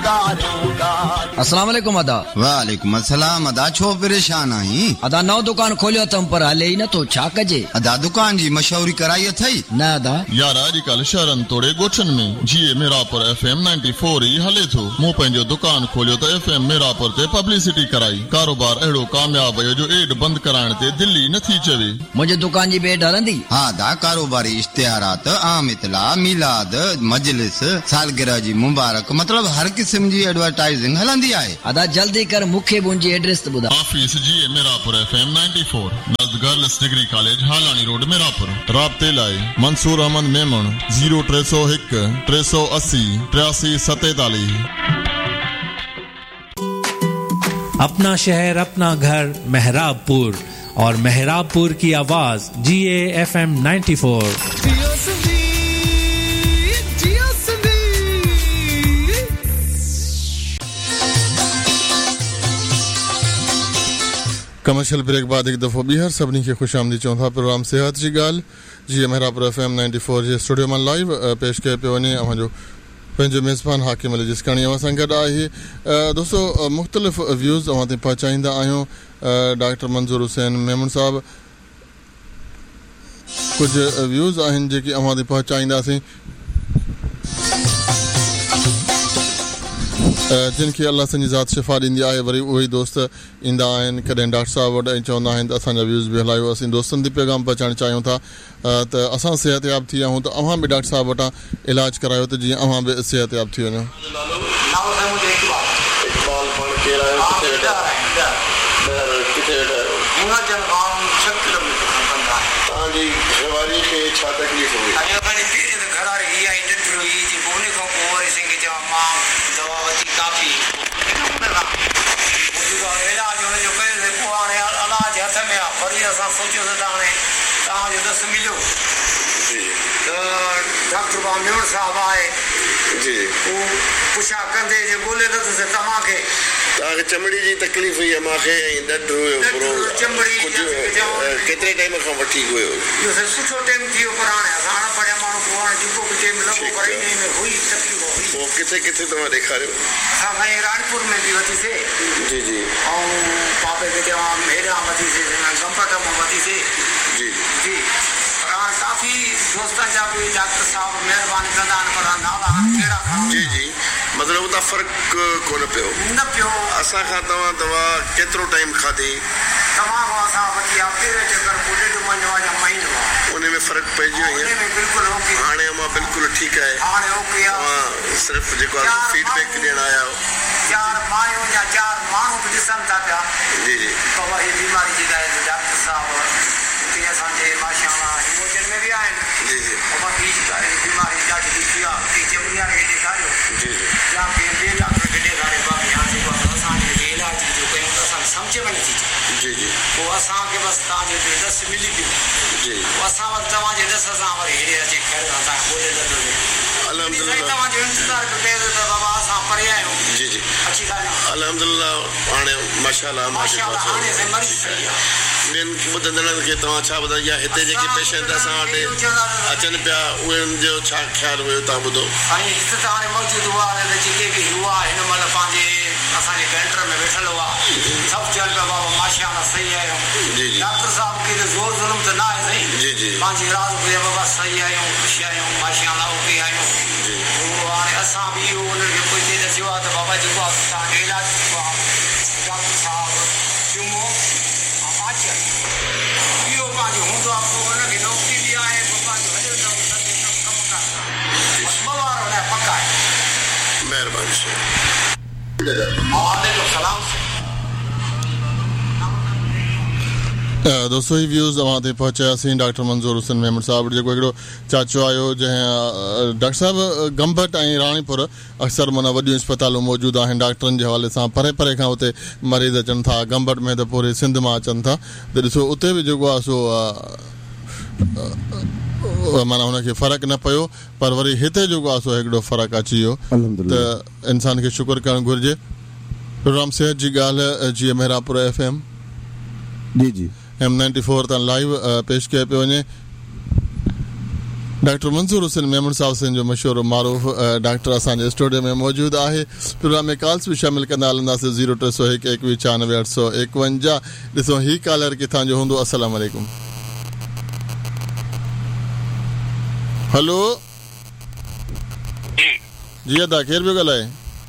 अस्सलाम वालेकुम अदा। वालेकुम अस्सलाम अदा, छो परेशान आई? अदा नओ दुकान खोलियो तम पर हले ही न तो छा कजे? अदा दुकान जी मशहूरी कराई अथई न अदा यार अॼुकल्ह शहरनि तोड़े ॻोठनि में जीअं मिरापुर FM 94 ई हले थो। मूं पंहिंजो दुकान खोलियो त FM मिरापुर ते पब्लिसिटी कराई। कारोबार अहिड़ो कामयाब वियो जो एड बंदि कराइण ते दिल्ली नथी चवे। मुंहिंजे दुकान जी बेड हलंदी? हाँ अदा, कारोबारी इश्तिहारात, आम इतला, मिलाद, मजलिस, सालगिरह जी मुबारक, मतलब हर किस्म जी एडवर्टाइजिंग हलंदी आहे। अदा जल्दी कर, मूंखे मुंहिंजी एड्रेस त ॿुधा। ऑफिस जीअं मिरापुर FM 94 नज़द girls degree college हालानी road मिरापुर। राब्ते लाइ मंसूर अहमद मेमण 0301 380 8347। अपना शहर अपना घर मेहराबपुर और मेहराबपुर की आवाज GA FM 94। कमर्शियल ब्रेक बाद एक दफ़ो ॿीहर सभिनी खे ख़ुशि आमदी चऊं था। प्रोग्राम सिहत जी ॻाल्हि जीअं मेहरापुर FM 94 जे स्टूडियो मां लाइव पेश कयो पियो वञे। अव्हांजो पंहिंजो मेज़बान हाकिम अली जिस्काणी अव्हां सां गॾु आहे। दोस्तो मुख़्तलिफ़ व्यूज़ अव्हां ते पहुचाईंदा आहियूं। डॉक्टर मंज़ूर हुसैन मेमन साहब कुझु व्यूज़ आहिनि जेके अव्हां ते पहुचाईंदासीं, जिन खे अल्लाह संजी ज़ात शिफ़ा ॾींदी आहे। वरी उहे ई दोस्त ईंदा आहिनि कॾहिं डॉक्टर साहब वटि ऐं चवंदा आहिनि त असांजा व्यूज़ बि हलायो। असीं दोस्तनि ते पैगाम पहुचाइणु चाहियूं था त असां सिहतयाब थी विया आहियूं त अव्हां बि डॉक्टर साहब वटां इलाज करायो त जीअं अव्हां बि सिहतयाब थी वञो। छा तकलीफ़ हुई? डॉक्टर मेमण साहब आए जी, वो पुछा कंदे जे बोले त तव्हांखे चमड़ी जी तकलीफ़ हुई है, मूंखे ऐं ॾंढ हुयो पूरो चमड़ी केतिरे टाइम खां वठी हुयो? इहो सुठो टाइम थी वियो, पर हाणे असां अनपढ़िया माण्हू को हाणे जेको बि टाइम लॻो पर इन में हुई तकलीफ़ हुई। पोइ किथे किथे तव्हां ॾेखारियो? असां साईं राणपुर में बि वठीसीं जी जी, ऐं पापे खे चवां हेॾां वठीसीं, गंबट मां वठीसीं जी जी। पर हाणे काफ़ी दोस्तनि जा बि डॉक्टर साहब महिरबानी कंदा आहिनि, पर नाला कहिड़ा खणो? जी जी, मतिलबु उतां फ़र्क़ु कोन पियो? न पियो। असांखां तव्हां दवा केतिरो टाइम खाधी? तव्हां खां असां वठी हफ़्ते जो चकर पोइ ॾेढ महीनो या महीनो आहे, उन में फ़र्क़ु पइजी वई आहे? बिल्कुलु ओके। हाणे मां बिल्कुलु ठीकु आहे? हाणे ओके आहे। तव्हां सिर्फ़ु जेको आहे फीडबैक ॾियणु आया आहियो? 4 मायूं या 4 माण्हू बि ॾिसनि था पिया जी जी, बाबा हीअ बीमारी जी ॻाल्हि डॉक्टर साहब हिते असांजे माशाअल्लाह हिमोजन में बि आहिनि। जी जी, बाबा ॿी बीमारी ॾाढी ॾुखी आहे, की चमड़िया खे ॾेखारियो जी जी, या ॿिए डॉक्टर खे ॾेखारियो। बाक़ी हाणे जेको आहे असांजे इलाज जो कयूं त असांखे सम्झ में नथी अचे। जी जी, पोइ असांखे बसि तव्हांजे ॾस मिली पियो जी, पोइ असां वटि तव्हांजे ॾस सां वरी हेॾे अची खैर असांखे ॿोले अल्हम्दुलिल्लाह तव्हांजो इंतज़ारु कयो त बाबा असां परे आहियूं। जी जी, अची ॻाल्हि अल्हम्दुलिल्लाह हाणे माशाअल्लाह माशाअल्लाह हाणे से मरीज़ सही आहे। ॿियनि ॿुधंदड़नि खे तव्हां छा ॿुधायो, या हिते जेके पेशेंट असां वटि अचनि पिया उन्हनि जो छा ख़्यालु हुयो तव्हां ॿुधो? साईं हिते त हाणे मौजूदु हुआ जेके बि हुआ हिन महिल पंहिंजे असांजे कैंटर में वेठल हुआ, सभु चवनि पिया बाबा माशाअल्लाह सही आहियूं। जी जी, डॉक्टर साहब खे ज़ोर ज़ुल्म त न आहे साईं, जी जी, पंहिंजी राज़ ॿुधाए बाबा सही आहियूं, ख़ुशि आहियूं, माशाअल्लाह ओके आहियूं। पोइ हाणे असां बि इहो उन्हनि खे कोई चई चयो आहे त बाबा जेको आहे तव्हांखे इलाजु जेको आहे डॉक्टर साहब जुमो ऐं आचर इहो पंहिंजो हूंदो आहे, पोइ हुनखे नौकरी बि आहे, पोइ पंहिंजो हलियो कमु कंदा ॿ वार हुनजा पका आहे। महिरबानी वालेकुम सलाम। दोस्तों ही व्यूज़ अव्हां ते पहुचायासीं डॉक्टर मंज़ूर हुसैन मेमन साहब जेको हिकिड़ो चाचो आयो जंहिं डॉक्टर साहब गंबट ऐं राणीपुर अक्सर माना वॾियूं अस्पतालूं मौजूदु आहिनि डॉक्टरनि जे हवाले सां परे परे खां उते मरीज़ अचनि था। गंबट में त पूरे सिंध मां अचनि था त ॾिसो उते बि जेको आहे सो माना हुनखे फ़र्क़ु न पियो, पर वरी हिते जेको आहे सो हिकिड़ो फ़र्क़ु अची वियो त इंसान खे शुक्र करणु घुरिजे। प्रोग्राम सिहत जी ॻाल्हि जीअं मेहरापुर FM जी जी M94 तां लाइव पेश कयो पियो वञे। डॉक्टर मंसूर हुसैन मेमन साहब सिंह जो मशहूर मारूफ डॉक्टर असांजे स्टूडियो में मौजूद आहे। प्रोग्राम में कॉल्स भी शामिल कंदा हलंदासीं 0301919851। ॾिसो ही कॉलर किथां जो हूंदो। अस्सलाम वालेकुम। हेलो जी अदा केर पियो ॻाल्हाए?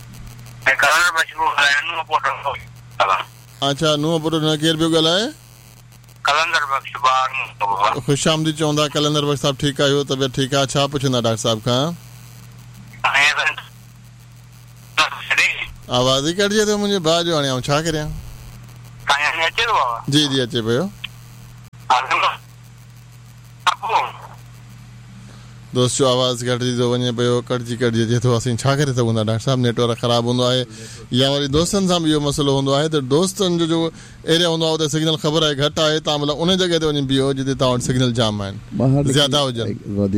अच्छा नूंहं पुट न केर पियो ॻाल्हाए? कलंदर बख्श बार खुश आमदी चवंदा। कलंदर बख्श साहब ठीकु आहियो? तबियत ठीकु आहे? छा पुछंदा डॉक्टर साहब खां? आवाज़ ई कटिजे थो मुंहिंजे भाउ जो। हाणे छा करियां? जी जी अचे पियो। दोस्त जो आवाज़ कटिजी थो वञे पियो, कटिजी अचे थो। असीं छा करे सघूं था डॉक्टर साहब? नेटवर्क ख़राबु हूंदो आहे या वरी दोस्तनि सां बि इहो मसइलो हूंदो आहे त दोस्तनि जो एरिया हूंदो आहे उते सिग्नल ख़बर आहे घटि आहे, तव्हां मतलबु उन जॻह ते वञी बीहो जिते तव्हां वटि सिग्नल जाम आहिनि, ज़्यादा हुजनि।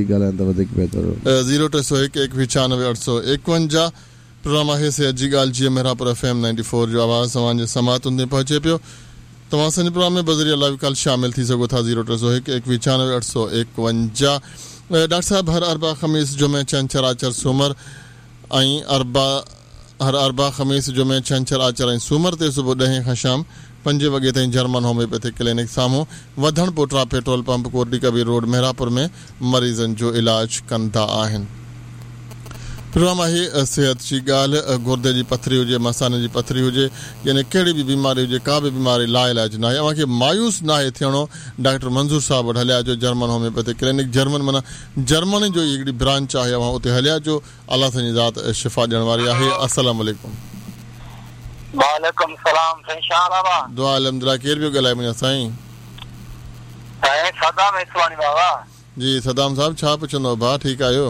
0301919851 प्रोग्राम आहे सिहत जी ॻाल्हि। जीअं मेहरापुर FM 94 जो आवाज़ तव्हांजे समातुनि ते पहुचे पियो। तव्हां असांजे प्रोग्राम में बज़रिया लाइव कॉल शामिल थी सघो था 0301919851। डॉक्टर साहब हर अरबा ख़मीस जुमे छंछर आचर सूमर ऐं हर अरबा ख़मीस जुमे छंछर आचर ऐं सूमर ते सुबुह 10 खां शाम 5 वॻे ताईं जर्मन होम्योपैथिक क्लिनिक साम्हूं वधण पोटरा petrol pump Kotli Kabir road Mehrabpur में मरीज़नि जो इलाज कंदा आहिनि। प्रोग्राम आहे सिहत जी ॻाल्हि। गुर्दे जी पथरी हुजे, मसाने जी पथरी हुजे, यानी कहिड़ी बि बीमारी हुजे, का बि बीमारी लाइलाज न आहे। अव्हांखे मायूस न आहे थियणो। डॉक्टर मंज़ूर साहब वटि हलिया जो जर्मन होम्योपैथिक क्लिनिक। जर्मन माना जर्मनी जो हिकिड़ी ब्रांच आहे, अव्हां उते हलिया जो। अल्लाह जी ज़ात शिफ़ा ॾियण वारी आहे। अस्सलाम वालेकुम। वालेकुम सलाम। दुआ अलहमदुलिल्लाह। केर पियो ॻाल्हाए मुंहिंजा साईं? सदाम इस्वानी बाबा। जी सदाम साहब छा पुछंदो भाउ? ठीकु आहियो?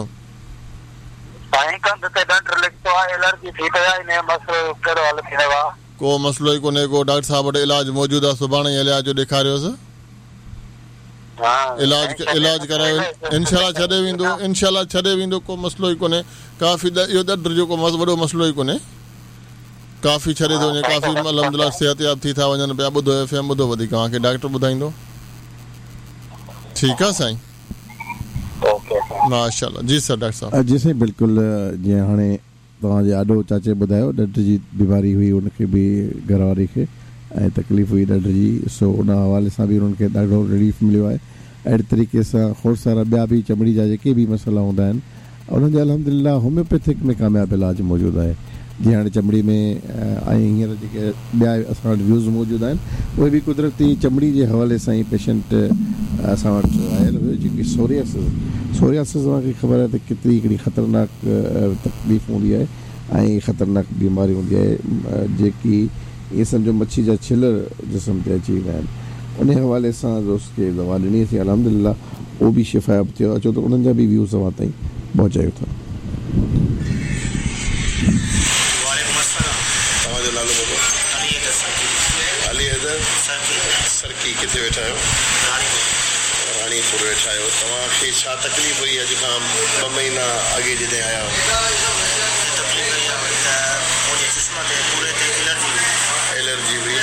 को मसलो ई कोन्हे को। डॉक्टर साहब वटि इलाज मौजूदु आहे, सुभाणे ई हलिया जो ॾेखारियोसि। इलाज करायो इंशाल्लाह छॾे वेंदो। को मसलो ई कोन्हे। काफ़ी इहो ॾंड जो को वॾो मसलो ई कोन्हे। काफ़ी छॾे थो वञे, काफ़ी अलहमदुलिल्लाह सिहतयाब थी था वञनि पिया। ॿुधो FM ॿुधो वधीक तव्हांखे डॉक्टर ॿुधाईंदो। ठीकु आहे साईं? माशाल्लाह। जी सर डॉक्टर साहब। जी साईं बिल्कुलु। जीअं हाणे तव्हांजे आॾो चाचे ॿुधायो ॾंड जी बीमारी हुई, उनखे बि घरवारी खे ऐं तकलीफ़ हुई ॾंड जी, सो उन हवाले सां बि उन्हनि खे ॾाढो रिलीफ मिलियो आहे। अहिड़े तरीक़े सां खोड़ सारा ॿिया बि चमड़ी जा जेके बि मसइला हूंदा आहिनि उन्हनि जो अल्हम्दुलिल्लाह होम्योपैथिक में कामयाबु इलाजु मौजूदु आहे। जीअं हाणे चमड़ी में ऐं हींअर जेके ॿिया असां वटि व्यूज़ मौजूदु आहिनि उहे बि कुदरती चमड़ी जे हवाले सां ई पेशेंट असां वटि आयल हुयो। जेकी सोरियासिस तव्हांखे ख़बर आहे त केतिरी हिकिड़ी ख़तरनाक तकलीफ़ हूंदी आहे ऐं ख़तरनाक बीमारी हूंदी आहे, जेकी इहे सम्झो मच्छी जा छिलर जिस्म ते अची वेंदा आहिनि। उन हवाले सां दोस्त खे दवा ॾिनीसीं, अल्हम्दुलिल्लाह उहो बि शिफ़ायाब थियो। अचो त उन्हनि जा बि व्यूज़ तव्हां ताईं पहुचायूं था। किथे वेठा आहियो? रानीपुर वेठा आहियो। तव्हांखे छा तकलीफ़ हुई अॼु खां 2 महीना अॻे जॾहिं आया हो? एलर्जी हुई।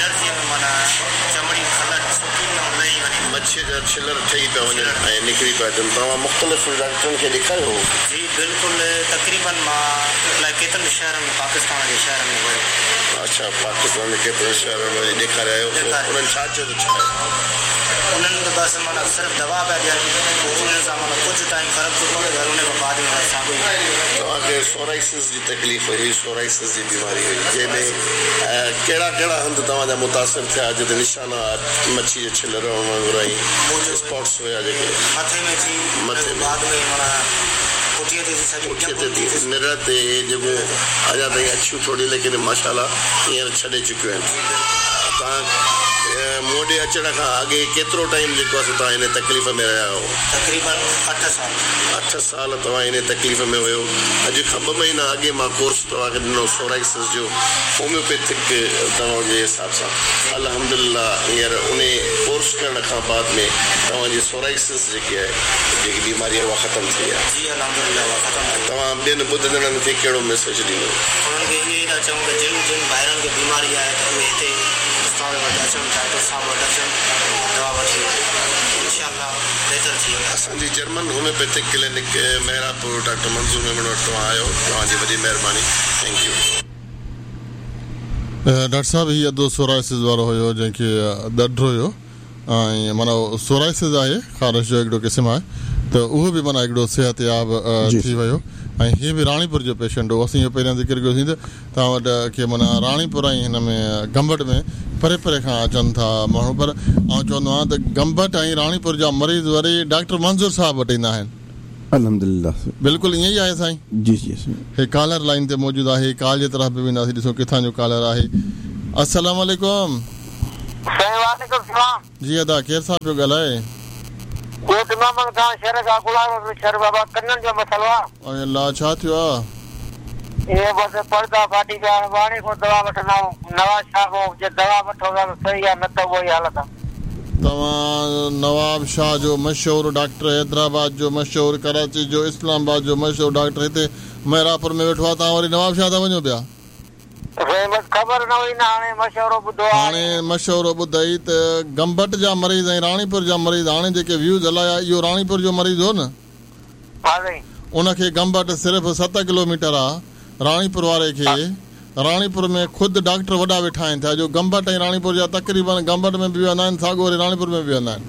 मच्छी जा छिलर ठही पिया वञनि ऐं निकिरी पिया अचनि। तव्हां मुख़्तलिफ़ डॉक्टरनि खे ॾेखारियो हो? जी बिल्कुलु। तक़रीबन मां केतिरनि शहरनि में, पाकिस्तान जे शहर में वियो। अच्छा, पाकिस्तान जे केतिरनि शहरनि में ॾेखारिया आहियो? उन्हनि छा चयो त छा आहे? उन्हनि त बसि माना सिर्फ़ु दवा पिया ॾियनि, उन्हनि सां माना कुझु टाइम फ़र्क़ु थो पए, घर उन खां बाद में साॻियो ई। तव्हांखे सोराइसिस जी तकलीफ़ हुई, सोराइसिस जी बीमारी हुई, जंहिंमें कहिड़ा हंधि तव्हांजा मुतासिर थिया जिते निशाना मच्छी जे छिलर वांगुरु ऐं स्पॉट्स हुया जेके? मथे में थी, मथे बाद में माना पुठीअ ते थी, निर ते जेको अञा ताईं अछियूं थोरी, लेकिन माशाल्लाह हींअर छॾे चुकियूं आहिनि। तव्हां मोॾे अचण खां अॻे केतिरो टाइम जेको आहे तव्हां हिन तकलीफ़ में रहिया हो? तक़रीबन 8 साल। 8 साल तव्हां हिन तकलीफ़ में हुयो। अॼु खां 2 महीना अॻे मां कोर्स तव्हांखे ॾिनो सोराइसिस जो, होम्योपैथिक दवाउनि जे हिसाब सां। अल्हम्दुलिल्लाह हींअर उन कोर्स करण खां बाद में तव्हांजी सोराइसिस जेकी आहे, जेकी बीमारी आहे, उहा ख़तमु थी आहे। जी अल्हम्दुलिल्लाह उहा ख़तमु। तव्हां ॿियनि ॿुधंदड़नि खे कहिड़ो मैसेज ॾींदो? उन्हनि खे इहे था चऊं त जिन ॿाहिरनि खे बीमारी आहे त उहे हिते तव्हांजे वटि अचनि डॉक्टर साहब वटि अचनि दवा वठी इंशाअल्लाह बहितर थी वेंदा. असांजी German homeopathic clinic Mehrabpur doctor मंज़ूर मेमन वटि तव्हां आयो, तव्हांजी वॾी महिरबानी. Thank U. डॉक्टर साहब हीअ अधो सोराइसिस वारो हुयो जंहिंखे ॾढ हुयो ऐं माना सोराइसिस आहे, ख़ारिश जो हिकिड़ो क़िस्म आहे, त उहो बि माना हिकिड़ो सिहतयाब थी वियो. ऐं हीअ बि राणीपुर जो पेशेंट हो. असीं इहो पहिरियां ज़िक्र कयोसीं त तव्हां वटि खे माना राणीपुर ऐं हिन में गंबट में परे परे खां अचनि था माण्हू, पर आउं चवंदो आहियां त गंबट ऐं राणीपुर जा मरीज़ वरी डॉक्टर मंज़ूर साहब वटि ईंदा आहिनि. अल्हम्दुलिल्लाह बिल्कुल ईअं ई आहे साईं. जी जी. हे कॉलर लाइन ते मौजूदु आहे, कॉल जे तरफ़ बि वेंदासीं, ॾिसो किथां जो कॉलर आहे. अस्सलाम वालेकुम. वालेकुम सलाम. जी अदा, केरु साहब पियो ॻाल्हाए? वो तमाम खां शहर का गुलाब शहर बाबा कन्नन जो मसलो आहे. ओए अल्लाह, छा थियो आहे? ये बस पर्दा फाटी पिया, वाणी को दवा वठंदा आहियूं. नवाज़ शाह को जे दवा वठो त सही आहे, न त उहो ई हालत आहे. तव्हां नवाब शाह जो मशहूरु डॉक्टर, हैदराबाद जो मशहूरु, कराची जो, इस्लामाबाद जो मशहूरु डॉक्टर हिते मेहरापुर में वेठो आहे, तव्हां वरी नवाब शाह था वञो पिया? बस ख़बर न हुई न, हाणे मशहूरु ॿुधो आहे. हाणे मशहूरु ॿुधई त गंबट जा मरीज़ ऐं राणीपुर जा मरीज़, हाणे जेके व्यूज़ हलाया इहो राणीपुर जो मरीज़ हो न, उनखे गंबट सिर्फ़ु 7 किलोमीटर आहे. राणीपुर वारे खे राणीपुर में ख़ुदि डॉक्टर वॾा वेठा आहिनि था जो गंबट ऐं राणीपुर जा तक़रीबन गंबट में बि वेंदा आहिनि, साॻियो वरी राणीपुर में बि वेंदा आहिनि.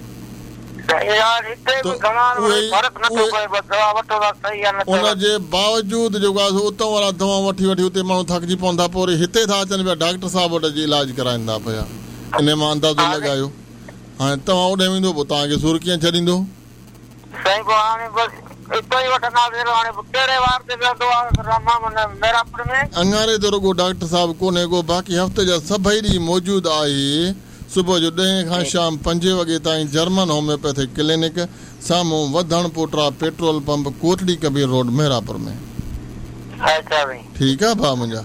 उनजे बावजूद जेको आहे उतां वारा दवा वठी वठी उते माण्हू थकिजी पवंदा, पोइ वरी हिते था अचनि पिया डॉक्टर साहब वटि जी इलाज कराइनि था पिया. इन मां अंदाज़ो लॻायो. हाणे तव्हां होॾे वेंदो पोइ तव्हांखे सूर कीअं छॾींदो? अंगारे त रुॻो डॉक्टर साहब कोन्हे को, बाक़ी हफ़्ते जा सभई ॾींहं मौजूदु आहे. सुबुह जो 10 खां शाम 5 वॻे ताईं जर्मन होम्योपैथिक क्लिनिक, साम्हूं वधण पोटरा petrol pump, Kotri Kabir road, Mehrabpur में. ठीकु आहे भाउ मुंहिंजा?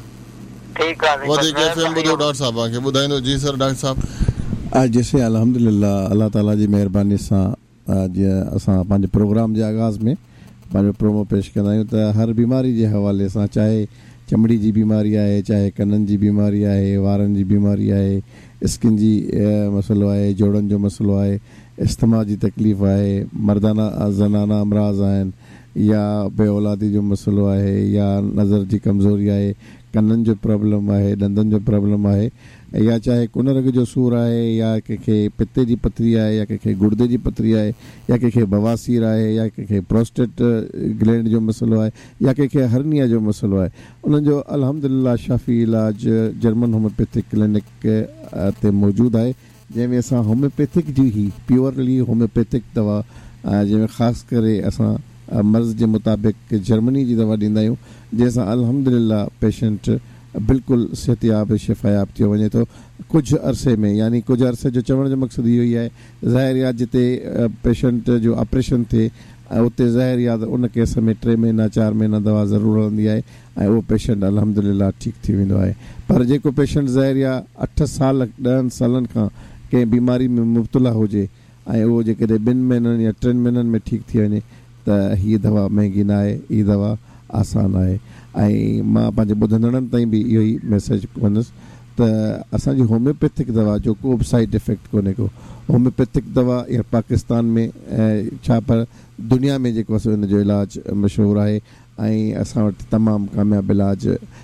वधीक एफएम ॿुधो डॉक्टर साहब खे ॿुधाईंदो. जी सर डॉक्टर साहब. जैसे अल्हम्दुलिल्लाह अल्लाह ताला जी महिरबानी सां जीअं असां पंहिंजे प्रोग्राम जे आगाज़ में पंहिंजो प्रोमो पेश कंदा आहियूं त हर बीमारी जे हवाले सां, चाहे चमड़ी जी बीमारी आहे, चाहे कननि जी बीमारी आहे, वारनि जी बीमारी आहे, स्किन जी मसइलो आहे, जोड़नि जो मसइलो आहे, इस्थमा जी तकलीफ़ आहे, मर्दाना ज़नाना अमराज़ आहिनि, या बे औलादी जो मसइलो आहे, या नज़र जी कमज़ोरी आहे, कननि जो प्रॉब्लम आहे, ॾंदनि जो प्रॉब्लम आहे, या चाहे कुनरग जो सूर आहे, या कंहिंखे पिते जी पथरी आहे, या कंहिंखे गुर्दे जी पथरी आहे, या कंहिंखे बवासीर आहे, या कंहिंखे प्रोस्टेट ग्लैंड जो मसइलो आहे, या कंहिंखे हर्निया जो मसइलो आहे, उन्हनि जो अल्हम्दुलिल्लाह शाफ़ी इलाज जर्मन होम्योपैथिक क्लिनिक ते मौजूदु आहे, जंहिंमें असां होम्योपैथिक जी ही प्योरली होम्योपैथिक दवा, जंहिंमें ख़ासि करे असां मर्ज़ जे मुताबिक़ जर्मनी जी दवा ॾींदा आहियूं, जंहिंसां अल्हम्दुलिल्लाह पेशेंट बिल्कुलु सिहतयाब शिफ़ायाब थी वञे थो कुझु अरसे में. यानी कुझु अरसे जो चवण जो मक़सदु इहो ई आहे, ज़ाहिर आहे जिते पेशेंट जो ऑपरेशन थिए उते ज़ाहिर आहे त उन केस में 3 महीना 4 महीना दवा ज़रूरु हलंदी आहे ऐं उहो पेशेंट अल्हम्दुलिल्लाह ठीकु थी वेंदो आहे. पर जेको पेशेंट ज़ाहिर आहे 8 साल 10 सालनि खां कंहिं बीमारी में मुब्तला हुजे ऐं उहो जेकॾहिं 2 महीननि या 3 महीननि में ठीकु थी वञे त हीअ दवा महांगी न आहे, हीअ दवा आसान आहे. ऐं मां पंहिंजे ॿुधंदड़नि ताईं बि इहो ई मैसेज कंदुसि त असांजी होम्योपैथिक दवा जो को बि साइड इफेक्ट कोन्हे को. होम्योपैथिक दवा इहा पाकिस्तान में छा पर दुनिया में जेको आहे हुन जो इलाज मशहूरु आहे ऐं असां वटि तमामु कामयाबु इलाज,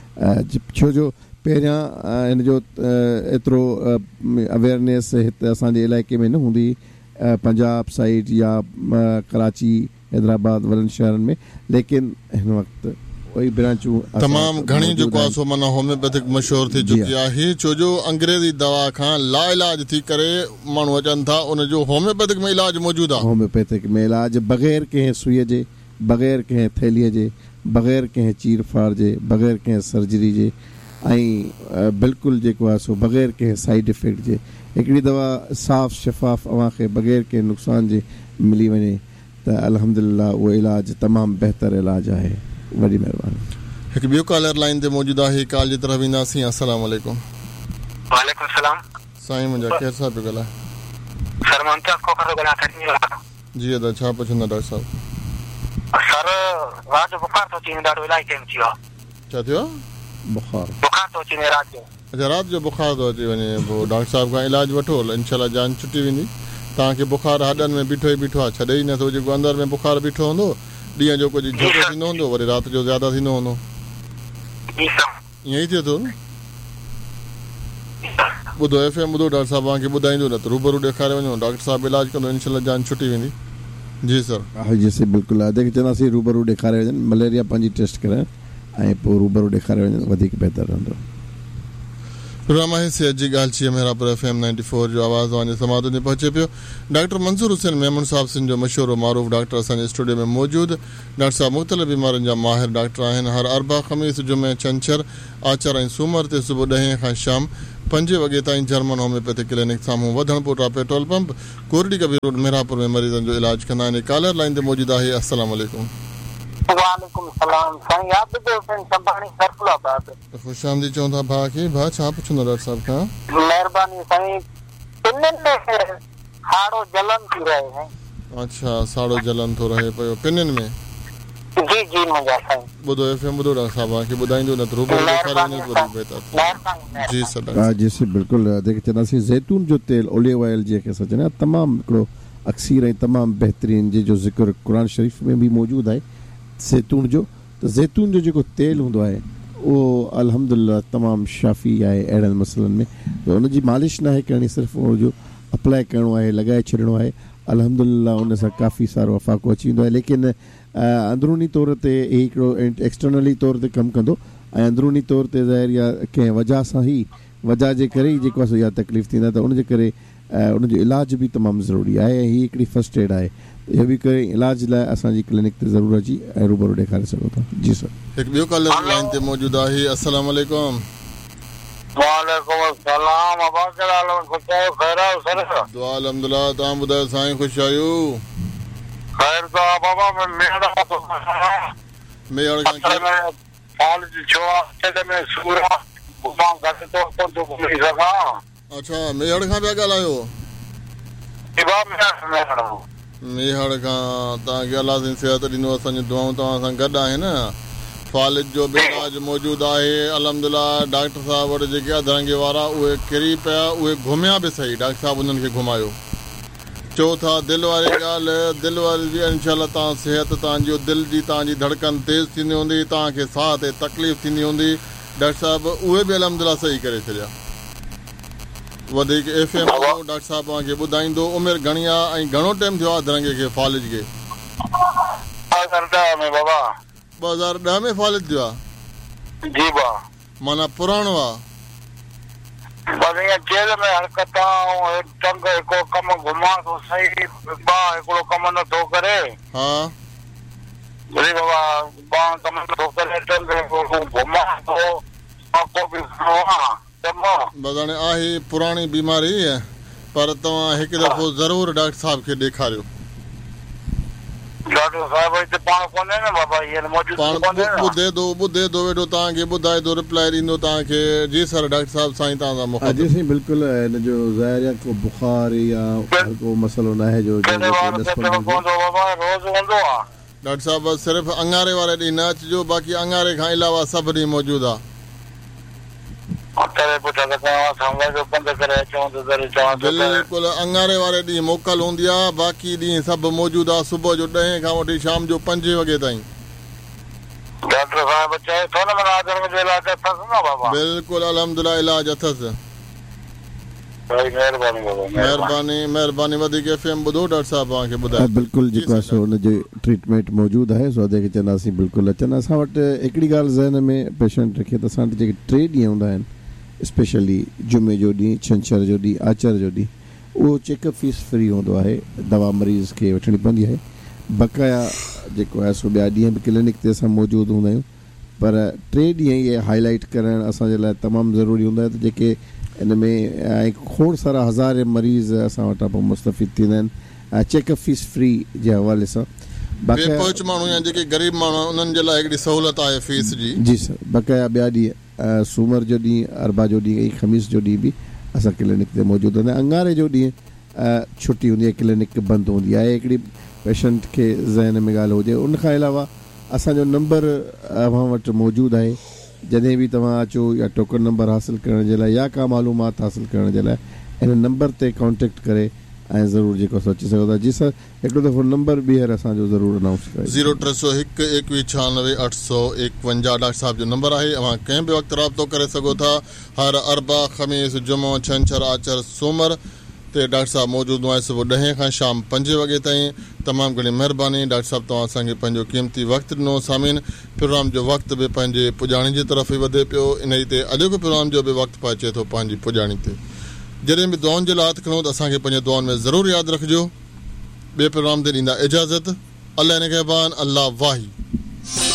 छो जो पहिरियां हिन जो एतिरो अवेयरनेस हिते असांजे इलाइक़े में न हूंदी, पंजाब साइड या कराची हैदराबाद वॾनि शहरनि में, लेकिन हिन वक़्तु तमामु घणी जेको आहे सो माना होम्योपैथिक मशहूरु थी चुकी आहे, छो जो अंग्रेज़ी दवा खां लाइलाज थी करे माण्हू अचनि था, उनजो होम्योपैथिक में इलाज मौजूदु आहे. होम्योपैथिक में इलाज बग़ैर कंहिं सुईअ जे, बग़ैर कंहिं थैलीअ जे, बग़ैर कंहिं चीर फाड़ जे, बग़ैर कंहिं सर्जरी जे ऐं बिल्कुलु जेको आहे सो बग़ैर कंहिं साइड इफेक्ट जे हिकिड़ी दवा साफ़ शफ़ाफ़ अव्हां खे बग़ैर कंहिं नुक़सान जे मिली वञे त अल्हम्दुलिल्लाह उहो इलाज तमामु बहितर इलाज आहे. वॾी महिरबानी. हिकु ॿियो कॉलर लाइन ते मौजूदु आहे, कॉल जी तरफ़ ईंदासीं. अस्सलाम वालेकुम. वालेकुम सलाम. साईं मुंहिंजा केरु साहब पियो ॻाल्हाए? सर मुंतज़ को पियो ॻाल्हायां. जी अदा, छा पुछंदा डॉक्टर साहब? सर रात जो बुखार थो अचे, ॾाढो इलाही टाइम थी वियो. छा थियो? बुखार थो अचे रात जो. अच्छा राति जो बुखार थो अची वञे पोइ डॉक्टर साहिब खां इलाजु वठो इनशाला जान छुटी वेंदी तव्हांखे बुखार हॾनि में बीठो ई बीठो आहे छॾे ई नथो जेको अंदरि में बुखार बीठो हूंदो ॾींहं जो कुझु झको थींदो हूंदो वरी राति जो ज़्यादा थींदो हूंदो ईअं ई थिए थो न ॿुधो FM ॿुधो डॉक्टर साहिब तव्हांखे ॿुधाईंदो न त रूबरू ॾेखारे वञो डॉक्टर साहिब इलाजु कंदो इनशाला जान छुटी वेंदी जी सर हा जी सर बिल्कुलु आहे जेके चवंदासीं रूबरू ॾेखारे वञनि मलेरिया पंहिंजी टेस्ट कराइनि ऐं पोइ रूबरू ॾेखारे वञनि वधीक बहितर रहंदो प्रोग्राम आहे सिहत जी ॻाल्हि छी मेहरापुर FM 94 जो आवाज़ तव्हांजे समाज में पहुचे पियो डॉक्टर मंसूर हुसैन मेमन साहब सिंह जो मशहूर मारूफ़ डॉक्टर असांजे स्टूडियो में मौजूदु डॉक्टर साहब मुख़्तलिफ़ बीमारियुनि जा माहिर डॉक्टर आहिनि हर अरबा ख़मीस जुमे छंछर आचर ऐं सूमर ते सुबुह 10 खां शाम 5 वॻे ताईं जर्मन होम्योपैथिक क्लिनिक साम्हूं वधणपुरा पेट्रोल पंप कोरडी कबीर रोड मेहरापुर में मरीज़नि जो इलाज कंदा आहिनि कॉलर लाइन ते मौजूदु आहे अस्सलाम वालेकुम वालेकुम सलाम साईं आबिद हुसैन संभाणी सरफुलाबाद खुश आमदी चऊं था भाउ खे भाउ छा पुछंदो डॉक्टर साहिब खां महिरबानी साईं पिननि में हाड़ो जलन थी रहे हैं अच्छा साड़ो जलन थो रहे पियो पिननि में जी जी मुंहिंजा साईं ॿुधो FM ॿुधो डॉक्टर साहिब खे ॿुधाईंदो न त रूबरू ॾेखारे वञे वरी बहितर जी सर हा जी सर बिल्कुलु जेके चवंदासीं ज़ैतून जो तेल ओलिव ऑयल जंहिंखे असां चवंदा आहियूं तमामु हिकिड़ो अक्सीर ऐं तमामु बहितरीन जंहिंजो ज़िक्र क़ुर शरीफ़ में बि मौजूदु आहे ज़ैतून जो त ज़ैतून जो जेको तेल हूंदो आहे उहो अल्हम्दुलिल्लाह तमामु शाफ़ी आहे अहिड़नि मसइलनि में त उनजी मालिश न आहे करणी सिर्फ़ु उनजो अप्लाई करिणो आहे लॻाए छॾिणो आहे अल्हम्दुलिल्लाह उन सां काफ़ी सारो अफ़ाक़ो अची वेंदो आहे लेकिन अंदरूनी तौर ते हिकिड़ो एक्सटर्नली तौर ते कमु कंदो ऐं अंदरूनी तौर ते ज़ाहिर या कंहिं वजह सां ई वजह जे करे ई जेको आहे इहा तकलीफ़ थींदा त उनजे करे उनजो इलाज बि तमामु ज़रूरी आहे ऐं हीअ हिकिड़ी फस्ट एड आहे इहो बि करे इलाज लाइ असांजी क्लिनिक ते ज़रूरु अची ऐं रूबरू ॾेखारे सघो था जी सर हिकु ॿियो कॉलर लाइन ते मौजूदु आहे अस्सलाम वालेकुम वालेकुम अस्सलाम अबा के हाल में खुश आहियो खैर आहियो सर दुआ अल्हम्दुलिल्लाह तव्हां ॿुधायो साईं ख़ुशि आहियो खैर तो बाबा मैं मेरा तो मेहर खां फाल जो आहे में सूरा घुमा घटि तो कोन तो घुमी सघां अच्छा मेहर खां पिया ॻाल्हायो मेहर खां तव्हांखे अलाह जी सिहत ॾींदो असांजी दुआऊं तव्हां सां गॾु आहिनि फालिज जो बि इलाज मौजूदु आहे अल्हम्दुलिल्लाह डॉक्टर साहब वटि जेके अधरंगे वारा उहे किरी पिया उहे घुमिया बि सही डॉक्टर साहब उन्हनि खे घुमायो चओ था दिलि वारी ॻाल्हि दिलि वारी जी इनशाला तव्हां सिहत तव्हांजो दिलि जी तव्हांजी धड़कन तेज़ थींदी हूंदी तव्हांखे साह ते तकलीफ़ थींदी हूंदी डॉक्टर साहब उहे बि अल्हम्दुलिल्लाह सही करे छॾिया वधीक FM डॉक्टर साहब तव्हांखे ॿुधाईंदो उमिरि घणी आहे ऐं घणो टाइम थियो आहे अधरंगे खे फालिज खे 2010 में फालिज थियो आहे जी बा माना पुराणो आहे बस ये जेल में हरकता और टंग को कम घुमा तो सही बा एकड़ो कम न तो करे हां अरे बाबा बा कम न तो करे टंग को घुमा तो आपको भी हुआ तमो बदने आहे पुरानी बीमारी है पर तव्हां हिकु दफ़ो ज़रूर डॉक्टर साहब खे ॾेखारियो डॉक्टर साहब इते पाण कोने न बाबा ये मौजूद कोने ॿुधे दो वेठो तव्हांखे ॿुधाए दो रिप्लाई ॾींदो तव्हांखे जी सर डॉक्टर साहब साईं तव्हां सां मुख़ातिब जी साईं बिल्कुलु हिन जो ज़ाहिर आहे को बुखार या को मसलो न आहे जो रोज़ हूंदो आहे डॉक्टर साहब सिर्फ़ु अंगारे वारे ॾींहुं न अचिजो बाक़ी अंगारे खां अलावा सभु ॾींहुं मौजूदु आहे बिल्कुलु अंगारे वारे ॾींहुं मोकल हूंदी आहे बाक़ी ॾींहुं सभु मौजूदु आहे सुबुह जो 10 खां वठी शाम जो 5 वॻे ताईं डॉक्टर साहब चए थो न माना आदर में इलाज अथसि न बाबा बिल्कुलु अल्हम्दुलिल्लाह इलाज अथसि महिरबानी वधीक FM ॿुधो डॉक्टर साहब तव्हांखे ॿुधायो बिल्कुलु जेको आहे सो हुनजी ट्रीटमेंट मौजूदु आहे सो जेके चवंदासीं बिल्कुलु अचनि असां वटि हिकिड़ी ॻाल्हि ज़हन में पेशेंट रखे त असां वटि जेके 3 ॾींहं हूंदा आहिनि स्पेशली जुमे जो ॾींहुं छंछर जो ॾींहुं आचर जो ॾींहुं उहो चेकअप फीस फ्री हूंदो आहे दवा मरीज़ खे वठणी पवंदी आहे बक़ाया जेको आहे सो ॿिया ॾींहं बि क्लिनिक ते असां मौजूदु हूंदा आहियूं पर 3 ॾींहं इहे हाईलाइट करणु असांजे लाइ तमामु ज़रूरी हूंदो आहे त जेके इन में खोड़ सारा हज़ार मरीज़ असां वटां पोइ मुस्तफ़िद थींदा आहिनि चेकअप फीस फ्री जे हवाले सां बेपहुच माण्हू या जेके ग़रीब माण्हू उन्हनि जे लाइ हिकिड़ी सहूलियत आहे फीस जी जी सर बक़ाया ॿिया ॾींहं सूमर जो ॾींहुं अरबा जो ॾींहुं ऐं ख़मीस जो ॾींहुं बि असां क्लिनिक ते मौजूदु हूंदा आहियूं अंगारे जो ॾींहुं छुटी हूंदी आहे क्लिनिक बंदि हूंदी आहे हिकिड़ी पेशेंट खे ज़हन में ॻाल्हि हुजे उनखां अलावा असांजो नंबर अव्हां वटि मौजूदु आहे जॾहिं बि तव्हां अचो या टोकन नंबर हासिल करण जे लाइ या का मालूमात हासिल करण जे लाइ इन नंबर ते कॉन्टेक्ट करे ऐं ज़रूरु जेको सोचे सघो था। जी सर, हिकिड़ो दफ़ो नंबर ॿीहर असांजो ज़रूरु अनाउंस कयो। 0301 2196 851 डॉक्टर साहब जो नंबर आहे। तव्हां कंहिं बि वक़्तु राब्तो करे सघो था। हर अरबा, ख़मीस, जुमो, छंछरु, आचर, सूमर ते डॉक्टर साहब मौजूदु आहे सुबुह 10 खां शाम 5 वॻे ताईं। तमामु घणी महिरबानी डॉक्टर साहब, तव्हां असांखे पंहिंजो क़ीमती वक़्तु ॾिनो। सामीन, प्रोग्राम जो वक़्तु बि पंहिंजे पुॼाणी जी तरफ़ ई वधे पियो। इन ई ते अॼोको प्रोग्राम जो बि वक़्तु पहुचे थो पंहिंजी पुॼाणी ते। जॾहिं बि दुआउनि जे लाइ हथु खणो त असांखे पंहिंजे दुआउनि में ज़रूरु यादि रखिजो। ॿिए प्रोग्राम ते ॾींदा इजाज़त। अल्लाह निगहबान, अल्लाह वाही।